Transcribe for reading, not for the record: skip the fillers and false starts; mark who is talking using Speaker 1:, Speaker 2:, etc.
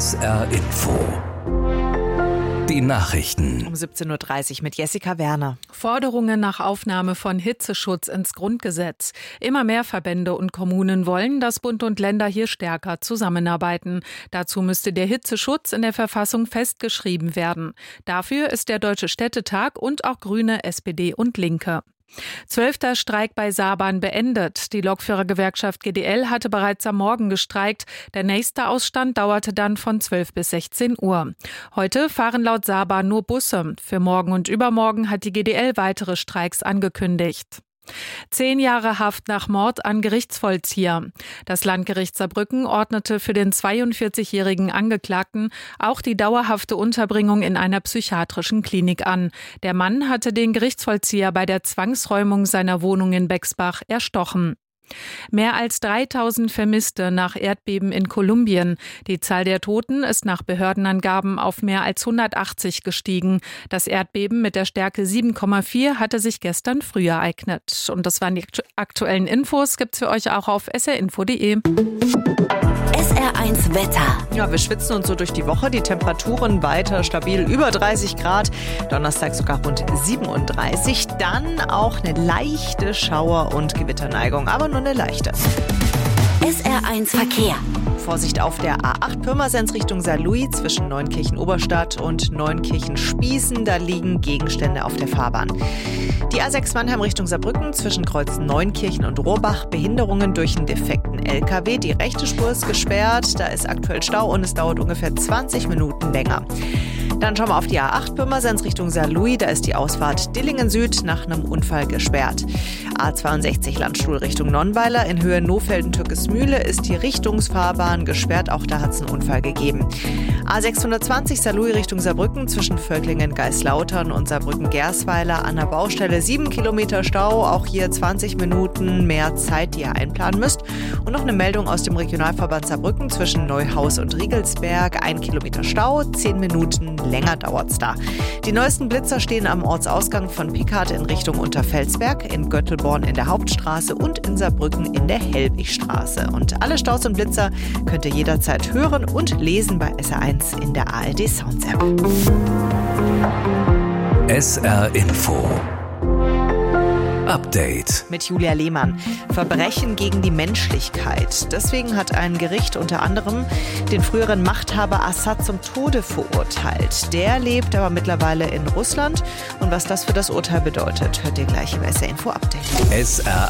Speaker 1: SR Info. Die Nachrichten.
Speaker 2: Um 17.30 Uhr mit Jessica Werner.
Speaker 3: Forderungen nach Aufnahme von Hitzeschutz ins Grundgesetz. Immer mehr Verbände und Kommunen wollen, dass Bund und Länder hier stärker zusammenarbeiten. Dazu müsste der Hitzeschutz in der Verfassung festgeschrieben werden. Dafür ist der Deutsche Städtetag und auch Grüne, SPD und Linke. 12. Streik bei Saarbahn beendet. Die Lokführergewerkschaft GDL hatte bereits am Morgen gestreikt. Der nächste Ausstand dauerte dann von 12 bis 16 Uhr. Heute fahren laut Saarbahn nur Busse. Für morgen und übermorgen hat die GDL weitere Streiks angekündigt. 10 Jahre Haft nach Mord an Gerichtsvollzieher. Das Landgericht Saarbrücken ordnete für den 42-jährigen Angeklagten auch die dauerhafte Unterbringung in einer psychiatrischen Klinik an. Der Mann hatte den Gerichtsvollzieher bei der Zwangsräumung seiner Wohnung in Bexbach erstochen. Mehr als 3000 Vermisste nach Erdbeben in Kolumbien. Die Zahl der Toten ist nach Behördenangaben auf mehr als 180 gestiegen. Das Erdbeben mit der Stärke 7,4 hatte sich gestern früh ereignet. Und das waren die aktuellen Infos. Gibt's für euch auch auf srinfo.de.
Speaker 4: SR1 Wetter.
Speaker 2: Ja, wir schwitzen uns so durch die Woche. Die Temperaturen weiter stabil über 30 Grad. Donnerstag sogar rund 37. Dann auch eine leichte Schauer- und Gewitterneigung, aber nur eine leichte.
Speaker 4: SR1 Verkehr.
Speaker 2: Vorsicht auf der A8 Pirmasens Richtung Saarlouis zwischen Neunkirchen-Oberstadt und Neunkirchen-Spießen. Da liegen Gegenstände auf der Fahrbahn. Die A6 Mannheim Richtung Saarbrücken zwischen Kreuzen Neunkirchen und Rohrbach. Behinderungen durch einen defekten LKW. Die rechte Spur ist gesperrt. Da ist aktuell Stau und es dauert ungefähr 20 Minuten länger. Dann schauen wir auf die A8 Pirmasens Richtung Saarlouis. Da ist die Ausfahrt Dillingen Süd nach einem Unfall gesperrt. A62 Landstuhl Richtung Nonnweiler in Höhe Nohfelden-Türkesmühle ist die Richtungsfahrbahn gesperrt. Auch da hat es einen Unfall gegeben. A620 Saarlouis Richtung Saarbrücken zwischen Völklingen-Geislautern und Saarbrücken-Gersweiler an der Baustelle 7 Kilometer Stau. Auch hier 20 Minuten mehr Zeit, die ihr einplanen müsst. Und noch eine Meldung aus dem Regionalverband Saarbrücken zwischen Neuhaus und Riegelsberg. 1 Kilometer Stau, 10 Minuten länger dauert's da. Die neuesten Blitzer stehen am Ortsausgang von Pickhardt in Richtung Unterfelsberg, in Göttelborn in der Hauptstraße und in Saarbrücken in der Helbigstraße. Und alle Staus und Blitzer könnt ihr jederzeit hören und lesen bei SR1 in der ARD Sounds App.
Speaker 1: SR Info. Update.
Speaker 2: Mit Julia Lehmann. Verbrechen gegen die Menschlichkeit. Deswegen hat ein Gericht unter anderem den früheren Machthaber Assad zum Tode verurteilt. Der lebt aber mittlerweile in Russland. Und was das für das Urteil bedeutet, hört ihr gleich im SR Info Update.
Speaker 1: SR